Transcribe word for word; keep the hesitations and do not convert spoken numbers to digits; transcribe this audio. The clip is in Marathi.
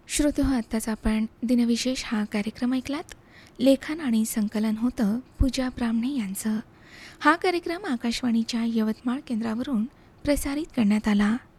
श्रोते हो, आत्ताच आपण दिनविशेष हा कार्यक्रम ऐकलात. लेखन आणि संकलन होतं पूजा ब्राह्मणे यांचं. हा कार्यक्रम आकाशवाणीच्या यवतमाळ केंद्रावरून प्रसारित करण्यात आला.